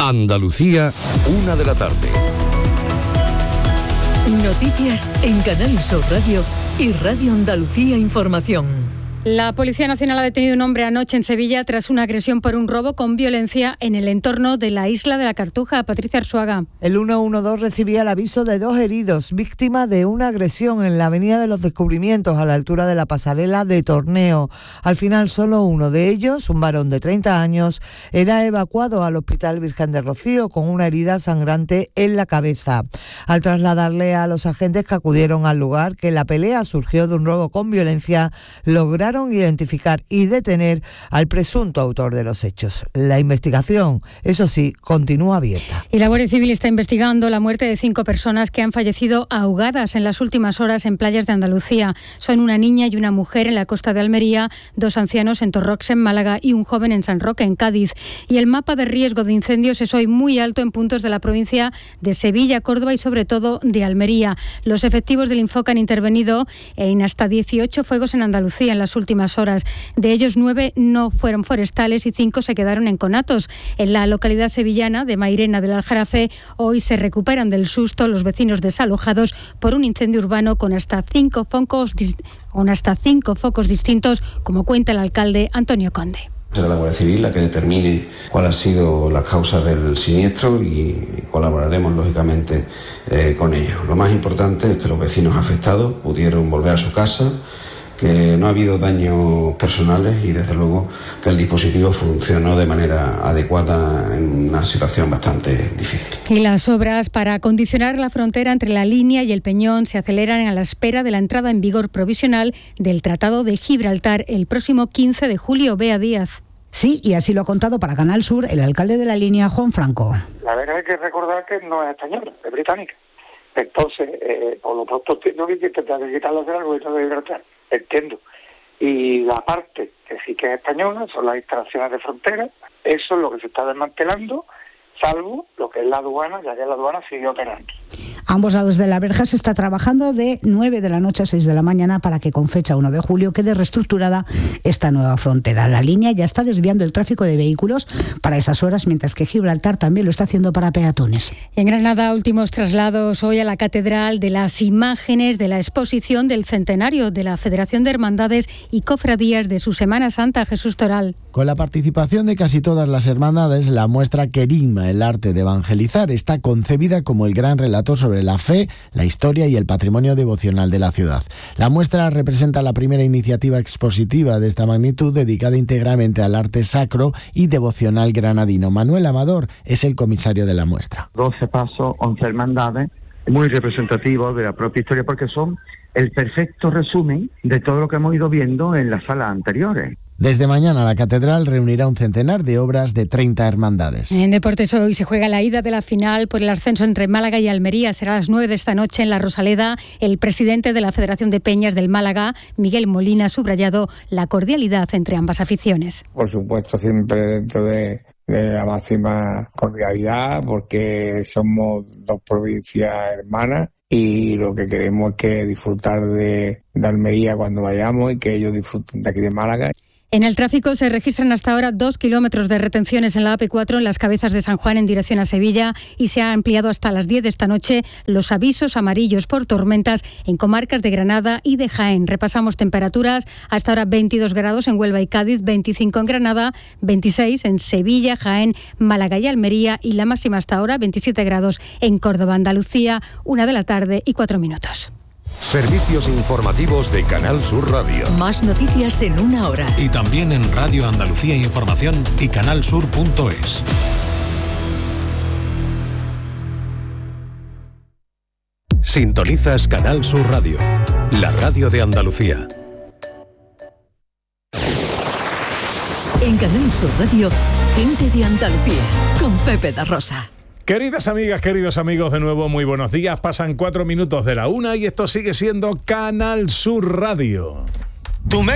Andalucía, 1 de la tarde. Noticias en Canal Sur Radio y Radio Andalucía Información. La Policía Nacional ha detenido a un hombre anoche en Sevilla tras una agresión por un robo con violencia en el entorno de la isla de la Cartuja. Patricia Arzuaga. El 112 recibía el aviso de 2 heridos, víctimas de una agresión en la Avenida de los Descubrimientos, a la altura de la pasarela de Torneo. Al final, solo uno de ellos, un varón de 30 años, era evacuado al Hospital Virgen de Rocío con una herida sangrante en la cabeza. Al trasladarle a los agentes que acudieron al lugar que la pelea surgió de un robo con violencia, lograron identificar y detener al presunto autor de los hechos. La investigación, eso sí, continúa abierta. Y la Guardia Civil está investigando la muerte de 5 personas que han fallecido ahogadas en las últimas horas en playas de Andalucía. Son una niña y una mujer en la costa de Almería, 2 ancianos en Torrox, en Málaga, y un joven en San Roque, en Cádiz. Y el mapa de riesgo de incendios es hoy muy alto en puntos de la provincia de Sevilla, Córdoba y sobre todo de Almería. Los efectivos del Infoca han intervenido en hasta 18 fuegos en Andalucía en las últimas horas. De ellos 9 no fueron forestales y 5 se quedaron en conatos. En la localidad sevillana de Mairena del Aljarafe hoy se recuperan del susto los vecinos desalojados por un incendio urbano con hasta 5 focos distintos, como cuenta el alcalde Antonio Conde. Será la Guardia Civil la que determine cuál ha sido la causa del siniestro y colaboraremos lógicamente con ellos. Lo más importante es que los vecinos afectados pudieron volver a su casa, que no ha habido daños personales y desde luego que el dispositivo funcionó de manera adecuada en una situación bastante difícil. Y las obras para acondicionar la frontera entre la Línea y el Peñón se aceleran a la espera de la entrada en vigor provisional del Tratado de Gibraltar el próximo 15 de julio. Bea Díaz. Sí, y así lo ha contado para Canal Sur el alcalde de la Línea, Juan Franco. La verdad hay que recordar que no es española, es británica. Entonces, por lo pronto no hay que intentar quitarlo del gobierno de Gibraltar. Entiendo. Y la parte que sí que es española son las instalaciones de frontera. Eso es lo que se está desmantelando, salvo lo que es la aduana, ya que la aduana sigue operando. A ambos lados de la verja se está trabajando de 9 de la noche a 6 de la mañana para que con fecha 1 de julio quede reestructurada esta nueva frontera. La línea ya está desviando el tráfico de vehículos para esas horas, mientras que Gibraltar también lo está haciendo para peatones. En Granada, últimos traslados hoy a la Catedral de las imágenes de la exposición del centenario de la Federación de Hermandades y Cofradías de su Semana Santa. Jesús Toral. Con la participación de casi todas las hermandades, la muestra Querigma, el arte de evangelizar, está concebida como el gran relato sobre la fe, la historia y el patrimonio devocional de la ciudad. La muestra representa la primera iniciativa expositiva de esta magnitud dedicada íntegramente al arte sacro y devocional granadino. Manuel Amador es el comisario de la muestra. 12 pasos, 11 hermandades, muy representativos de la propia historia porque son el perfecto resumen de todo lo que hemos ido viendo en las salas anteriores. Desde mañana la catedral reunirá un centenar de obras de 30 hermandades. En deportes hoy se juega la ida de la final por el ascenso entre Málaga y Almería. Será a las 9 de esta noche en la Rosaleda. El presidente de la Federación de Peñas del Málaga, Miguel Molina, ha subrayado la cordialidad entre ambas aficiones. Por supuesto, siempre dentro de la máxima cordialidad, porque somos 2 provincias hermanas. Y lo que queremos es que disfrutar de Almería cuando vayamos y que ellos disfruten de aquí de Málaga. En el tráfico se registran hasta ahora 2 kilómetros de retenciones en la AP4 en las Cabezas de San Juan en dirección a Sevilla y se ha ampliado hasta las 10 de esta noche los avisos amarillos por tormentas en comarcas de Granada y de Jaén. Repasamos temperaturas: hasta ahora 22 grados en Huelva y Cádiz, 25 en Granada, 26 en Sevilla, Jaén, Málaga y Almería y la máxima hasta ahora 27 grados en Córdoba, Andalucía. 1 de la tarde y 4 minutos. Servicios informativos de Canal Sur Radio. Más noticias en 1 hora. Y también en Radio Andalucía Información y canalsur.es. Sintonizas Canal Sur Radio, la radio de Andalucía. En Canal Sur Radio, gente de Andalucía, con Pepe da Rosa. Queridas amigas, queridos amigos, de nuevo muy buenos días. Pasan 4 minutos de la 1 y esto sigue siendo Canal Sur Radio.